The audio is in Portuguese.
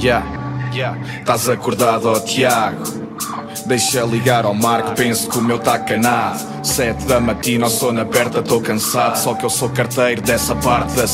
Estás acordado, ó Tiago? Deixa ligar ao Marco, penso que o meu tá canado. 7 da matina, ao sono aperta, tô cansado. Só que eu sou carteiro dessa parte da